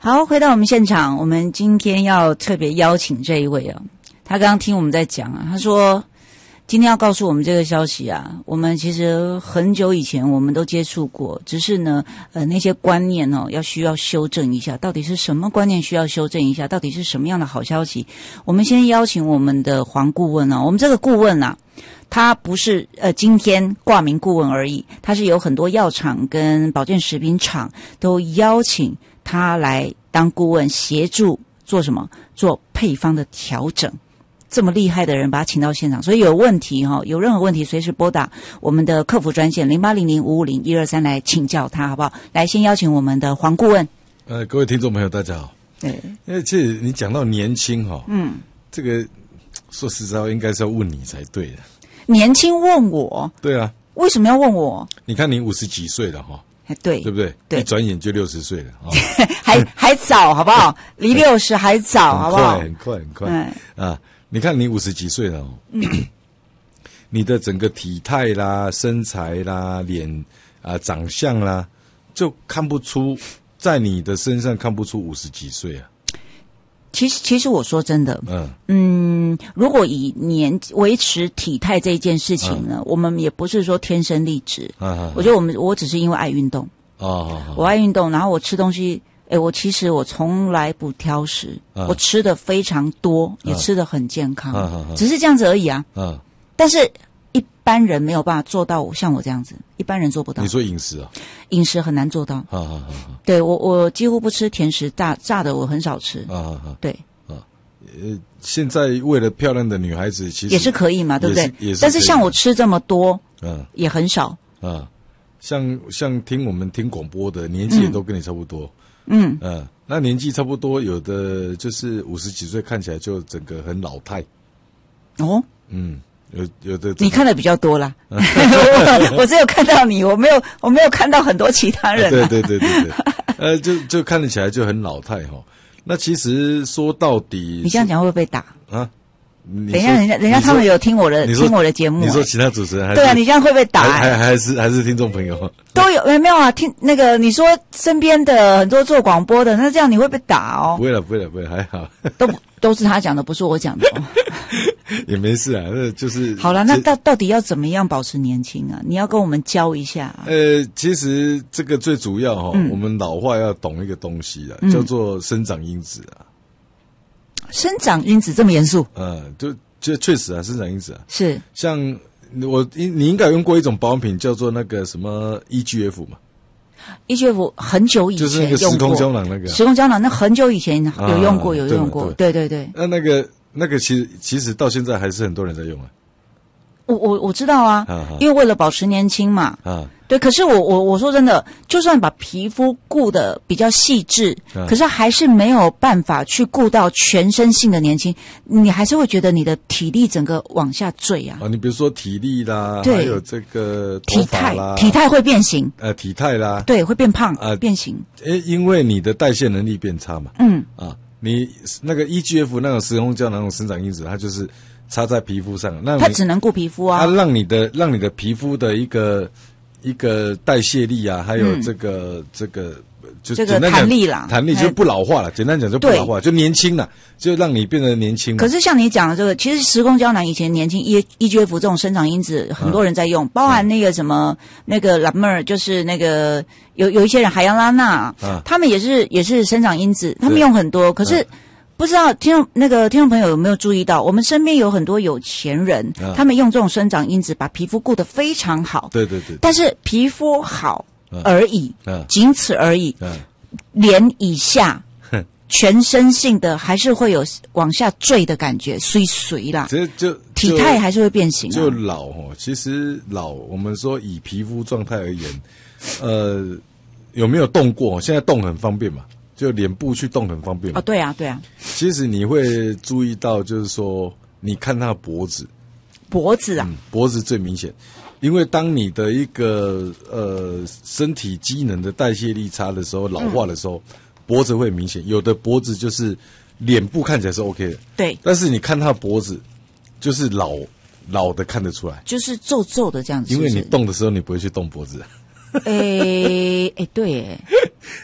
好，回到我们现场，我们今天要特别邀请这一位啊，他刚刚听我们在讲啊，他说今天要告诉我们这个消息啊，我们其实很久以前我们都接触过，只是呢那些观念哦需要修正一下，到底是什么观念需要修正一下，到底是什么样的好消息。我们先邀请我们的黄顾问啊，我们这个顾问啊，他不是今天挂名顾问而已，他是有很多药厂跟保健食品厂都邀请他来当顾问，协助做什么？做配方的调整。这么厉害的人把他请到现场，所以有问题有任何问题随时拨打我们的客服专线0800550123来请教他，好不好？来，先邀请我们的黄顾问。 各位听众朋友大家好。 对， 因为其实你讲到年轻这个说实在话应该是要问你才对的。 年轻问我？ 对啊。 为什么要问我？ 你看你50几岁了对不对？对，一转眼就60岁了还早，好不好？离60还早，好不好？ 很快你看你50几岁了你的整个体态啦、身材啦、脸长相啦，就看不出，在你的身上看不出50几岁啊。 其实我说真的，如果以维持体态这一件事情呢，我们也不是说天生丽质。我觉得我只是因为爱运动。我爱运动，然后我吃东西，其实我从来不挑食，我吃的非常多，也吃的很健康，只是这样子而已啊。但是一般人没有办法做到像我这样子，一般人做不到。 你说饮食啊？ 饮食很难做到。对，我几乎不吃甜食，炸的我很少吃。对。 现在为了漂亮的女孩子，其实也是可以嘛，对不对？ 但是像我吃这么多，也很少。 像我们听广播的年纪也都跟你差不多。那年纪差不多，有的就是50几岁，看起来就整个很老态。有的你看的比较多啦。我只有看到你，我没有看到很多其他人。 对，就看得起来就很老态那其实说到底， 你这样讲会不会被打啊？ 等一下，人家他们有听我的节目。 你说其他主持人还是？ 对啊，你这样会不会打？ 还是听众朋友都有没有啊？听那个你说身边的很多做广播的，那这样你会被打哦？ 不会了，还好。 都是他讲的，不是我讲的。 也没事啊，那就是好了。那到底要怎么样保持年轻啊？你要跟我们教一下。 其实这个最主要我们老话要懂一个东西叫做生长因子啊。 生长因子这么严肃？ 就确实啊，生长因子啊， 是像你应该有用过一种保养品叫做那个什么 EGF 嘛。 EGF 很久以前就是那个时空胶囊那个。 时空胶囊那很久以前有用过，对。 那个其实到现在还是很多人在用啊。 我知道啊，因为为了保持年轻嘛。对，可是我说真的，就算把皮肤顾得比较细致，可是还是没有办法去顾到全身性的年轻，你还是会觉得你的体力整个往下坠啊。 你比如说体力啦，还有这个头发啦， 体态会变形。 体态啦， 对，会变胖变形。 因为你的代谢能力变差嘛。你那个 EGF 那种时空胶囊那种生长因子，它就是插在皮肤上， 它只能顾皮肤啊。 它让你的皮肤的一个代谢力啊，还有这个就这个弹力啦， 弹力就不老化了。简单讲就不老化，就年轻了，就让你变得年轻。 可是像你讲的这个，其实时空胶囊以前年轻 EGF 这种生长因子，很多人在用，包含那个什么那个拉妹儿，就是那个有一些人海洋拉娜，他们也是生长因子，他们用很多，可是。不知道听众朋友有没有注意到，我们身边有很多有钱人，他们用这种生长因子把皮肤顾得非常好。 对。 但是皮肤好而已，仅此而已。脸以下，全身性的还是会有往下坠的感觉，衰啦。 就体态还是会变形。 就老其实老，我们说以皮肤状态而言，有没有动过？现在动很方便嘛。就脸部去动很方便嘛。 对啊。 其实你会注意到，就是说，你看他的脖子啊， 脖子最明显，因为当你的一个身体机能的代谢力差的时候，老化的时候，脖子会明显。有的脖子就是脸部看起来是 OK 的， 对， 但是你看他的脖子，就是老的看得出来， 就是皱皱的这样子。 因为你动的时候，你不会去动脖子。 对。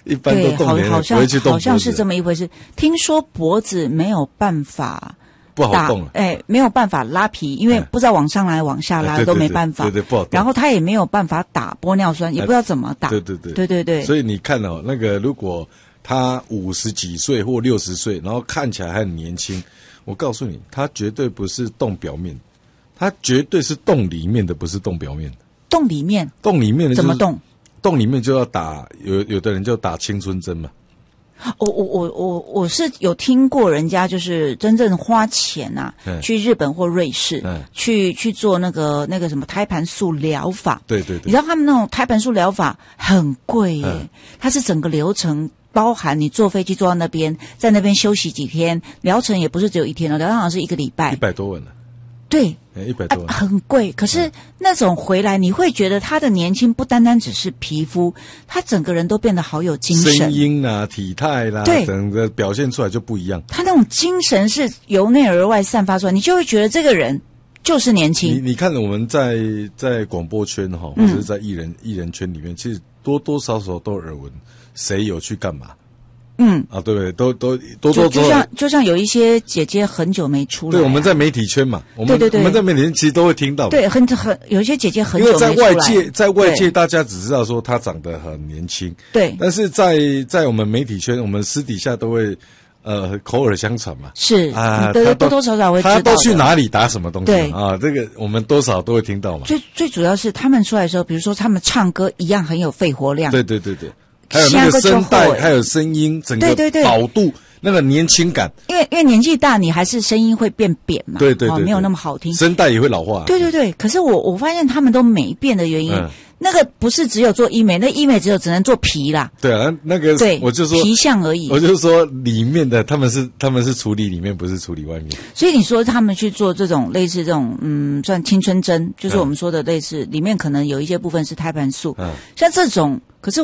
一般都对， 动脸， 好不会去动脖子， 好像是这么一回事。听说脖子没有办法不好动了， 没有办法拉皮，因为不知道往上拉往下拉都没办法， 对，不好动。 然后他也没有办法打玻尿酸，也不知道怎么打，对。 所以你看哦，那个如果他50几岁或60岁，然后看起来还很年轻，我告诉你，他绝对不是动表面，他绝对是动里面的，不是动表面的。 动里面的、 怎么动？ 动里面就要打，有的人就打青春针嘛。 我是有听过人家就是真正花钱啊，去日本或瑞士，去做那个什么胎盘素疗法。 对， 你知道他们那种胎盘素疗法很贵耶，它是整个流程。包含你坐飞机坐到那边，在那边休息几天，疗程也不是只有1天哦，疗程好像是1个礼拜 ，100多万了。 对 ，100多万， 很贵。可是那种回来，你会觉得他的年轻不单单只是皮肤，他整个人都变得好有精神， 声音啊、体态啦， 对， 整个表现出来就不一样。 他那种精神是由内而外散发出来，你就会觉得这个人就是年轻。 你看我们在广播圈哈，或者是在艺人圈里面，其实多多少少都有耳闻。谁有去干嘛？对不对？都就像有一些姐姐很久没出来， 对，我们在媒体圈嘛，我们在媒体圈其实都会听到， 对，很有一些姐姐很久没出来， 因为在外界大家只知道说她长得很年轻， 对， 但是在我们媒体圈，我们私底下都会口耳相传嘛， 是啊，多多少少会知道他都去哪里打什么东西， 对啊，这个我们多少都会听到嘛。 最主要是他们出来的时候，比如说他们唱歌一样很有肺活量， 对。还有那个声带，还有声音，整个饱度，那个年轻感。 因为年纪大，你还是声音会变扁嘛， 对， 没有那么好听， 声带也会老化。 对。可是我发现他们都没变的原因，那个不是只有做医美，那医美只能做皮啦。 对啊，那个对， 我就说皮相而已。 我就说里面的他们是处理里面，不是处理外面。 所以你说他们去做这种类似这种算青春针，就是我们说的类似里面可能有一些部分是胎盘素，像这种。